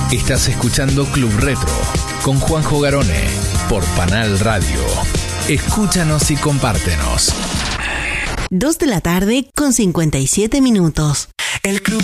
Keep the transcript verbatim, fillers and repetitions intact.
Estás escuchando Club Retro con Juanjo Garone por Panal Radio. Escúchanos y compártenos. Dos de la tarde con cincuenta y siete minutos. El Club